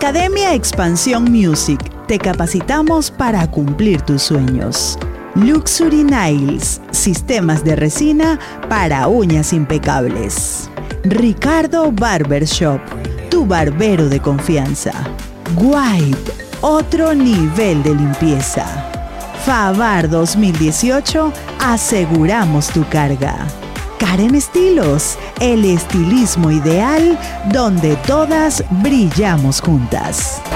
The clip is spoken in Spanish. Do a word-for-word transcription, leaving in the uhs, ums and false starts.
Academia Expansión Music. Te capacitamos para cumplir tus sueños. Luxury Nails. Sistemas de resina para uñas impecables. Ricardo Barbershop. Tu barbero de confianza. Wipe. Otro nivel de limpieza. Favar dos mil dieciocho. Aseguramos tu carga. Karen Estilos, el estilismo ideal donde todas brillamos juntas.